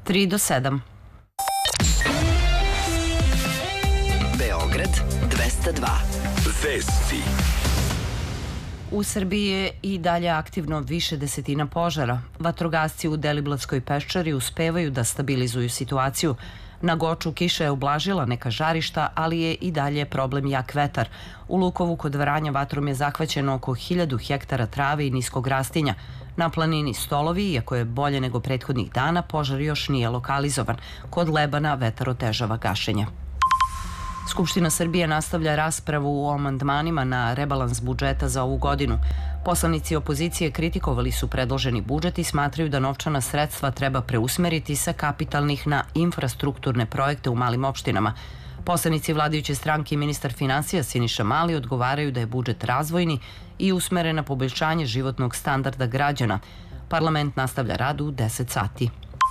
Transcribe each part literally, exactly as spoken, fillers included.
tri do sedam. Beograd dvesta dva. Vesti. U Srbiji je i dalje aktivno više desetina požara. Vatrogasci u Deliblatskoj peščari uspevaju da stabilizuju situaciju. Na Goču kiša je ublažila neka žarišta, ali je i dalje problem jak vetar. U Lukovu kod Vranja vatrom je zahvaćeno oko hiljadu hektara trave i niskog rastinja. Na planini Stolovi, iako je bolje nego prethodnih dana, požar još nije lokalizovan. Kod Lebana vetar otežava gašenje. Skupština Srbije nastavlja raspravu o amandmanima na rebalans budžeta za ovu godinu. Poslanici opozicije kritikovali su predloženi budžet i smatraju da novčana sredstva treba preusmeriti sa kapitalnih na infrastrukturne projekte u malim opštinama. Poslanici vladajuće stranke i ministar finansija Siniša Mali odgovaraju da je budžet razvojni i usmeren na poboljšanje životnog standarda građana. Parlament nastavlja rad u deset sati.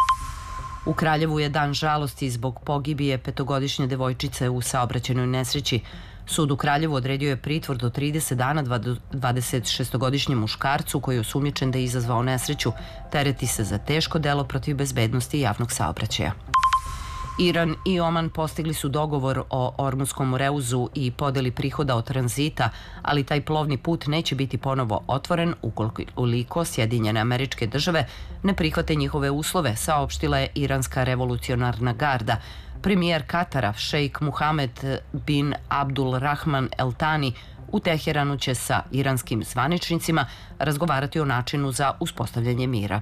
U Kraljevu je dan žalosti zbog pogibije petogodišnje devojčice u saobraćajnoj nesreći. Sud u Kraljevu odredio je pritvor do trideset dana dvadesetšestogodišnjem muškarcu koji je osumnjičen da je izazvao nesreću. Tereti se za teško delo protiv bezbednosti javnog saobraćaja. Iran i Oman postigli su dogovor o Ormutskom reuzu i podeli prihoda od tranzita, ali taj plovni put neće biti ponovo otvoren ukoliko Sjedinjene Američke Države ne prihvate njihove uslove, saopštila je Iranska revolucionarna garda. Premijer Katara, šejk Muhamed bin Abdul Rahman El Tani, u Teheranu će sa iranskim zvaničnicima razgovarati o načinu za uspostavljanje mira.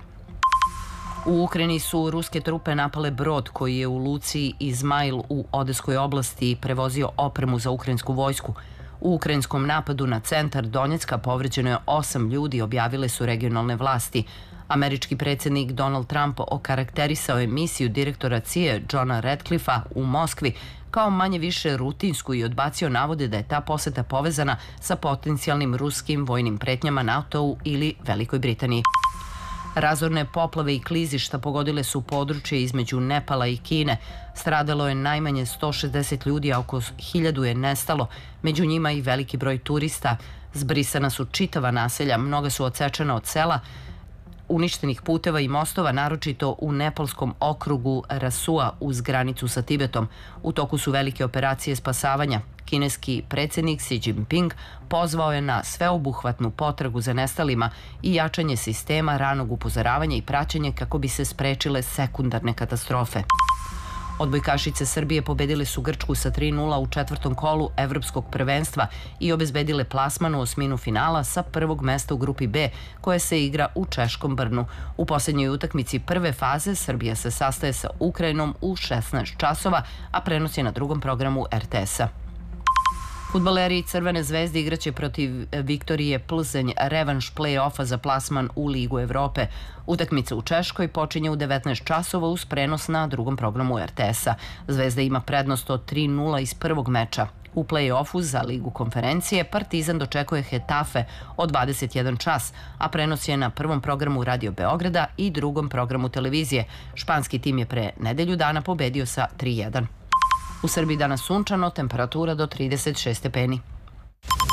U Ukrajini su ruske trupe napale brod koji je u luci Izmail u Odeskoj oblasti prevozio opremu za ukrajinsku vojsku. U ukrajinskom napadu na centar Donjecka povređeno je osam ljudi, objavile su regionalne vlasti. Američki predsjednik Donald Trump okarakterisao je misiju direktora C I A Johna Radcliffa u Moskvi kao manje više rutinsku i odbacio navode da je ta poseta povezana sa potencijalnim ruskim vojnim pretnjama NATO-u ili Velikoj Britaniji. Razorne poplave i klizišta pogodile su područje između Nepala i Kine. Stradalo je najmanje sto šezdeset ljudi, a oko hiljadu je nestalo. Među njima i veliki broj turista. Zbrisana su čitava naselja, mnoga su odsečena od sela, uništenih puteva i mostova, naročito u nepalskom okrugu Rasua uz granicu sa Tibetom. U toku su velike operacije spasavanja. Kineski predsjednik Xi Jinping pozvao je na sveobuhvatnu potragu za nestalima i jačanje sistema ranog upozoravanja i praćenja kako bi se sprečile sekundarne katastrofe. Odbojkašice Srbije pobedile su Grčku sa tri nula u četvrtom kolu evropskog prvenstva i obezbedile plasman u osminu finala sa prvog mesta u grupi B, koja se igra u češkom Brnu. U posljednjoj utakmici prve faze Srbija se sastaje sa Ukrajinom u šesnaest časova, a prenos je na drugom programu R T S-a. Fudbaleri Crvene zvezde igraće protiv Viktorije Plzenj revanš play-offa za plasman u Ligu Evrope. Utakmica u Češkoj počinje u devetnaest časova uz prenos na drugom programu R T S-a. Zvezda ima prednost od tri nula iz prvog meča. U play-offu za Ligu konferencije Partizan dočekuje Hetafe od dvadeset jedan čas, a prenos je na prvom programu Radio Beograda i drugom programu televizije. Španski tim je pre nedelju dana pobedio sa tri jedan. U Srbiji danas sunčano, temperatura do trideset šest stepeni.